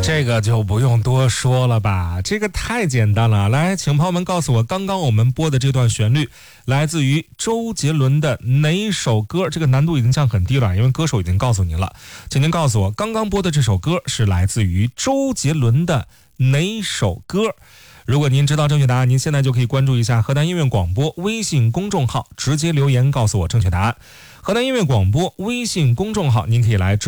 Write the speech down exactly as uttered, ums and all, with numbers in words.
这个就不用多说了吧，这个太简单了。来，请朋友们告诉我，刚刚我们播的这段旋律来自于周杰伦的哪首歌？这个难度已经降很低了，因为歌手已经告诉您了。请您告诉我，刚刚播的这首歌是来自于周杰伦的哪首歌？如果您知道正确答案，您现在就可以关注一下河南音乐广播微信公众号，直接留言告诉我正确答案。河南音乐广播微信公众号，您可以来